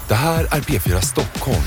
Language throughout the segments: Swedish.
Det här är P4 Stockholm.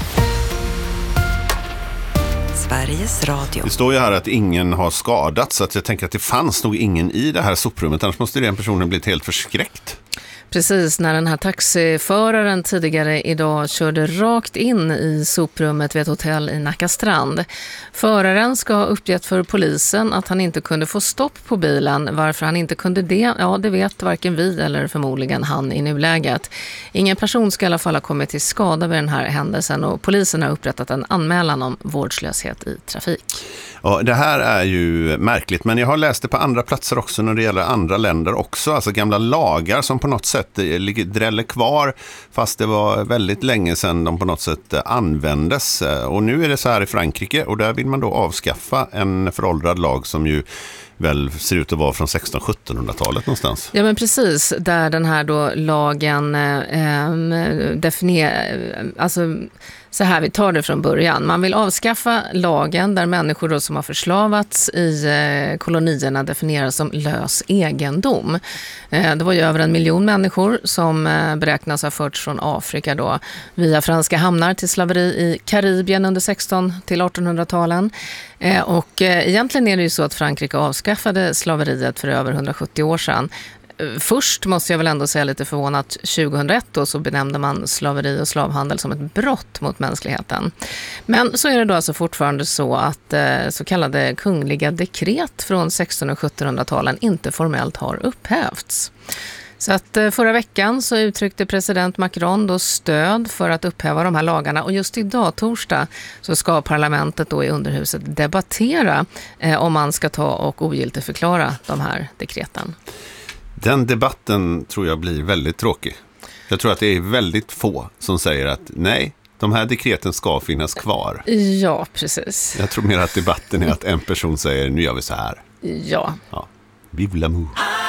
Sveriges Radio. Det står ju här att ingen har skadats, så att jag tänker att det fanns nog ingen i det här soprummet. Annars måste den personen blivit helt förskräckt. Precis, när den här taxiföraren tidigare idag körde rakt in i soprummet vid ett hotell i Nackastrand. Föraren ska ha uppgett för polisen att han inte kunde få stopp på bilen. Varför han inte kunde det, ja det vet varken vi eller förmodligen han i nuläget. Ingen person ska i alla fall ha kommit till skada vid den här händelsen och polisen har upprättat en anmälan om vårdslöshet i trafik. Ja, det här är ju märkligt, men jag har läst det på andra platser också när det gäller andra länder också. Alltså gamla lagar som på något sätt dräller kvar fast det var väldigt länge sedan de på något sätt användes. Och nu är det så här i Frankrike och där vill man då avskaffa en föråldrad lag som ju väl ser ut att vara från 1600-1700-talet någonstans. Ja men precis, där den här då lagen definierar, alltså så här, vi tar det från början. Man vill avskaffa lagen där människor då som har förslavats i kolonierna definieras som lös egendom. Det var ju över 1 miljon människor som beräknas ha förts från Afrika då via franska hamnar till slaveri i Karibien under 16 till 1800-talen. Och egentligen är det ju så att Frankrike avskaffade slaveriet för över 170 år sedan. Först måste jag väl ändå säga lite förvånat, 2001 då så benämnde man slaveri och slavhandel som ett brott mot mänskligheten. Men så är det då alltså fortfarande så att så kallade kungliga dekret från 1600- och 1700-talen inte formellt har upphävts. Så att förra veckan så uttryckte president Macron då stöd för att upphäva de här lagarna och just idag, torsdag, så ska parlamentet då i underhuset debattera om man ska ta och ogiltigförklara de här dekreten. Den debatten tror jag blir väldigt tråkig. Jag tror att det är väldigt få som säger att nej, de här dekreten ska finnas kvar. Ja, precis. Jag tror mer att debatten är att en person säger nu gör vi så här. Ja. Vive l'amour.